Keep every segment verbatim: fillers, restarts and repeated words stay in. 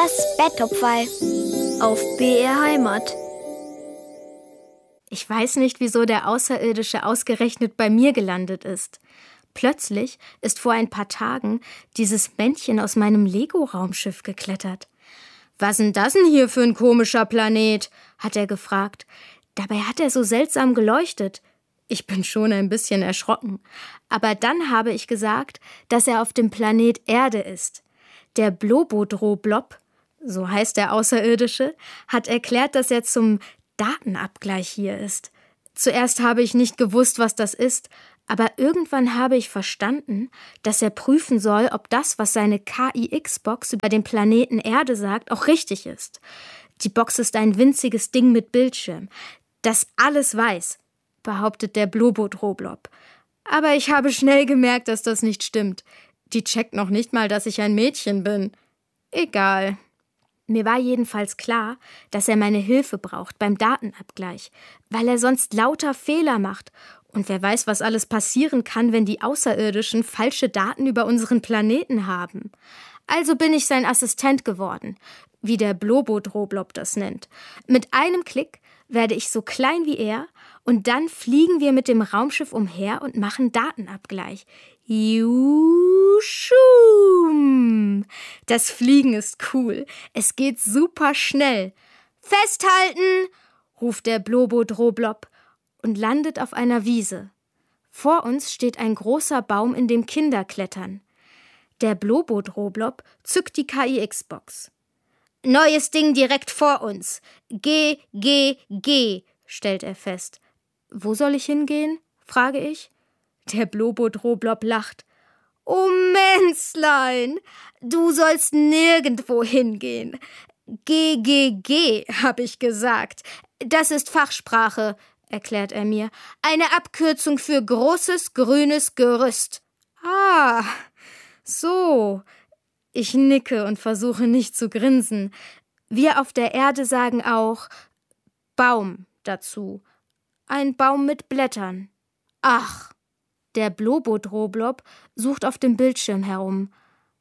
Das Betthupferl auf B R Heimat. Ich weiß nicht, wieso der Außerirdische ausgerechnet bei mir gelandet ist. Plötzlich ist vor ein paar Tagen dieses Männchen aus meinem Lego-Raumschiff geklettert. »Was denn das denn hier für ein komischer Planet?« hat er gefragt. Dabei hat er so seltsam geleuchtet. Ich bin schon ein bisschen erschrocken. Aber dann habe ich gesagt, dass er auf dem Planet Erde ist. Der Blobodroblob, so heißt der Außerirdische, hat erklärt, dass er zum Datenabgleich hier ist. Zuerst habe ich nicht gewusst, was das ist, aber irgendwann habe ich verstanden, dass er prüfen soll, ob das, was seine K I X-Box über den Planeten Erde sagt, auch richtig ist. Die Box ist ein winziges Ding mit Bildschirm, das alles weiß, behauptet der Blobodroblob. Aber ich habe schnell gemerkt, dass das nicht stimmt. Die checkt noch nicht mal, dass ich ein Mädchen bin. Egal. Mir war jedenfalls klar, dass er meine Hilfe braucht beim Datenabgleich, weil er sonst lauter Fehler macht. Und wer weiß, was alles passieren kann, wenn die Außerirdischen falsche Daten über unseren Planeten haben. Also bin ich sein Assistent geworden, wie der Blobodroblob das nennt. Mit einem Klick werde ich so klein wie er und dann fliegen wir mit dem Raumschiff umher und machen Datenabgleich. Juschum! Das Fliegen ist cool. Es geht super schnell. Festhalten! Ruft der Blobodroblob und landet auf einer Wiese. Vor uns steht ein großer Baum, in dem Kinder klettern. Der Blobodroblob zückt die K I X-Box. Neues Ding direkt vor uns. Geh, geh, geh, stellt er fest. Wo soll ich hingehen? Frage ich. Der Blobodroblob lacht. Oh Mänzlein, du sollst nirgendwo hingehen. Geh, geh, geh, hab ich gesagt. Das ist Fachsprache, erklärt er mir. Eine Abkürzung für großes grünes Gerüst. Ah, so. Ich nicke und versuche nicht zu grinsen. Wir auf der Erde sagen auch Baum dazu. Ein Baum mit Blättern. Ach, der Blobodroblob sucht auf dem Bildschirm herum.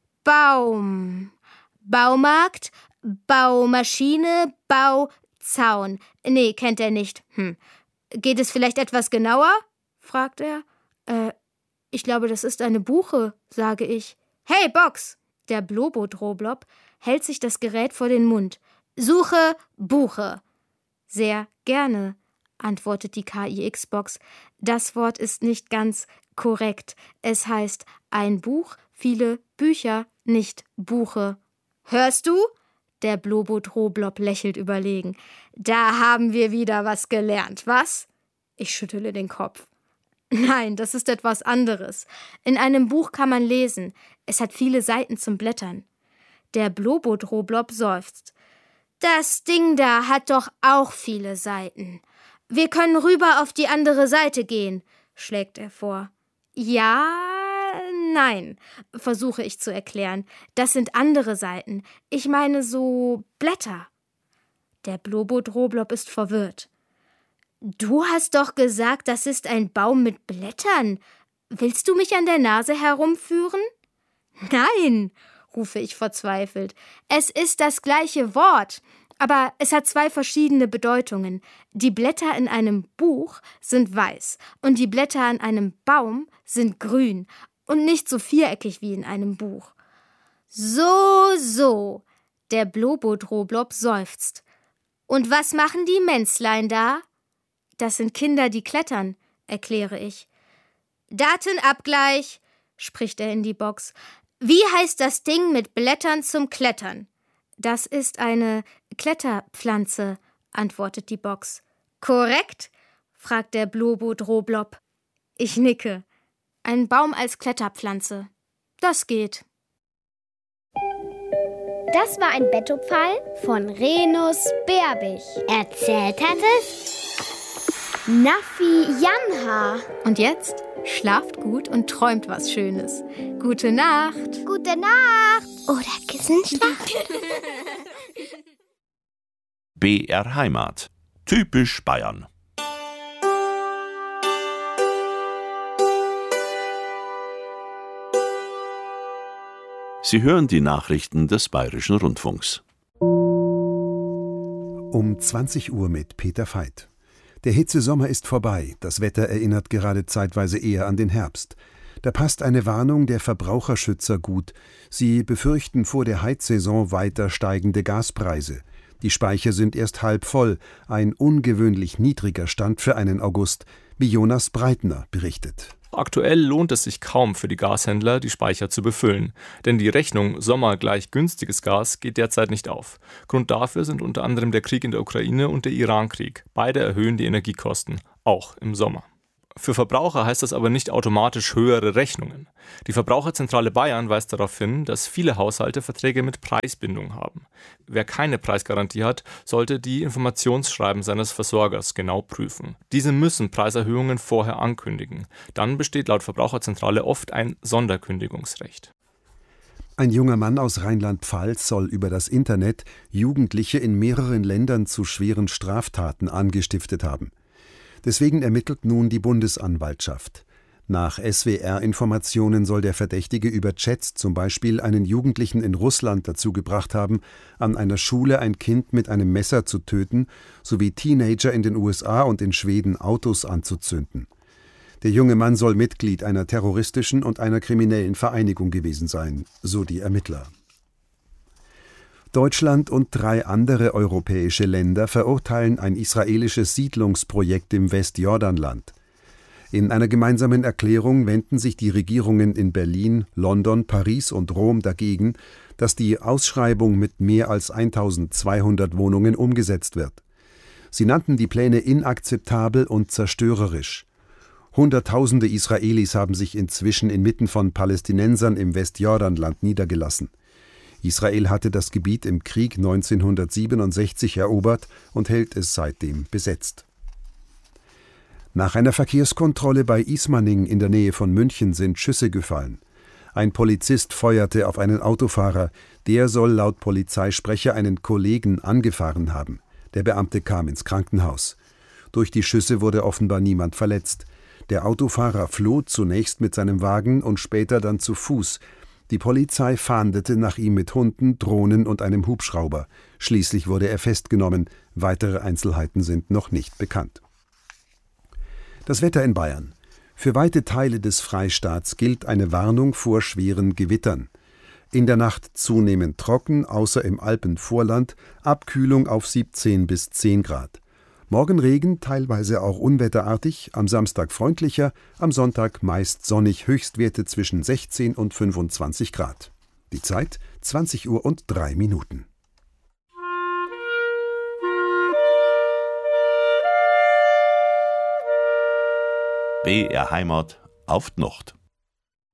Baum. Baumarkt, Baumaschine, Bauzaun. Nee, kennt er nicht. Hm. Geht es vielleicht etwas genauer? Fragt er. Äh, ich glaube, das ist eine Buche, sage ich. Hey, Box! Der Blobodroblob hält sich das Gerät vor den Mund. Suche Buche. Sehr gerne, antwortet die K I X-Box. Das Wort ist nicht ganz korrekt. Es heißt ein Buch, viele Bücher, nicht Buche. Hörst du? Der Blobodroblob lächelt überlegen. Da haben wir wieder was gelernt, was? Ich schüttele den Kopf. Nein, das ist etwas anderes. In einem Buch kann man lesen. Es hat viele Seiten zum Blättern. Der Blobodroblob seufzt. Das Ding da hat doch auch viele Seiten. Wir können rüber auf die andere Seite gehen, schlägt er vor. Ja, nein, versuche ich zu erklären. Das sind andere Seiten. Ich meine so Blätter. Der Blobodroblob ist verwirrt. Du hast doch gesagt, das ist ein Baum mit Blättern. Willst du mich an der Nase herumführen? Nein, rufe ich verzweifelt. Es ist das gleiche Wort, aber es hat zwei verschiedene Bedeutungen. Die Blätter in einem Buch sind weiß und die Blätter an einem Baum sind grün und nicht so viereckig wie in einem Buch. So, so, der Blobodroblob seufzt. Und was machen die Mänzlein da? Das sind Kinder, die klettern, erkläre ich. Datenabgleich, spricht er in die Box. Wie heißt das Ding mit Blättern zum Klettern? Das ist eine Kletterpflanze, antwortet die Box. Korrekt? fragt der Blobodroblob. Ich nicke. Ein Baum als Kletterpflanze. Das geht. Das war ein Betthupferl von Renus Berbig. Erzählt hat es Naffi Janha. Und jetzt schlaft gut und träumt was Schönes. Gute Nacht. Gute Nacht. Oder Kissenschlaf. B R Heimat. Typisch Bayern. Sie hören die Nachrichten des Bayerischen Rundfunks. Um zwanzig Uhr mit Peter Veit. Der Hitzesommer ist vorbei, das Wetter erinnert gerade zeitweise eher an den Herbst. Da passt eine Warnung der Verbraucherschützer gut. Sie befürchten vor der Heizsaison weiter steigende Gaspreise. Die Speicher sind erst halb voll, ein ungewöhnlich niedriger Stand für einen August, wie Jonas Breitner berichtet. Aktuell lohnt es sich kaum für die Gashändler, die Speicher zu befüllen. Denn die Rechnung Sommer gleich günstiges Gas geht derzeit nicht auf. Grund dafür sind unter anderem der Krieg in der Ukraine und der Irankrieg. Beide erhöhen die Energiekosten, auch im Sommer. Für Verbraucher heißt das aber nicht automatisch höhere Rechnungen. Die Verbraucherzentrale Bayern weist darauf hin, dass viele Haushalte Verträge mit Preisbindung haben. Wer keine Preisgarantie hat, sollte die Informationsschreiben seines Versorgers genau prüfen. Diese müssen Preiserhöhungen vorher ankündigen. Dann besteht laut Verbraucherzentrale oft ein Sonderkündigungsrecht. Ein junger Mann aus Rheinland-Pfalz soll über das Internet Jugendliche in mehreren Ländern zu schweren Straftaten angestiftet haben. Deswegen ermittelt nun die Bundesanwaltschaft. Nach S W R-Informationen soll der Verdächtige über Chats zum Beispiel einen Jugendlichen in Russland dazu gebracht haben, an einer Schule ein Kind mit einem Messer zu töten, sowie Teenager in den U S A und in Schweden Autos anzuzünden. Der junge Mann soll Mitglied einer terroristischen und einer kriminellen Vereinigung gewesen sein, so die Ermittler. Deutschland und drei andere europäische Länder verurteilen ein israelisches Siedlungsprojekt im Westjordanland. In einer gemeinsamen Erklärung wenden sich die Regierungen in Berlin, London, Paris und Rom dagegen, dass die Ausschreibung mit mehr als eintausendzweihundert Wohnungen umgesetzt wird. Sie nannten die Pläne inakzeptabel und zerstörerisch. Hunderttausende Israelis haben sich inzwischen inmitten von Palästinensern im Westjordanland niedergelassen. Israel hatte das Gebiet im Krieg neunzehnhundertsiebenundsechzig erobert und hält es seitdem besetzt. Nach einer Verkehrskontrolle bei Ismaning in der Nähe von München sind Schüsse gefallen. Ein Polizist feuerte auf einen Autofahrer. Der soll laut Polizeisprecher einen Kollegen angefahren haben. Der Beamte kam ins Krankenhaus. Durch die Schüsse wurde offenbar niemand verletzt. Der Autofahrer floh zunächst mit seinem Wagen und später dann zu Fuß. Die Polizei fahndete nach ihm mit Hunden, Drohnen und einem Hubschrauber. Schließlich wurde er festgenommen. Weitere Einzelheiten sind noch nicht bekannt. Das Wetter in Bayern. Für weite Teile des Freistaats gilt eine Warnung vor schweren Gewittern. In der Nacht zunehmend trocken, außer im Alpenvorland, Abkühlung auf siebzehn bis zehn Grad. Morgen Regen, teilweise auch unwetterartig, am Samstag freundlicher, am Sonntag meist sonnig, Höchstwerte zwischen sechzehn und fünfundzwanzig Grad. Die Zeit zwanzig Uhr und drei Minuten. B R Heimat auf die Nacht.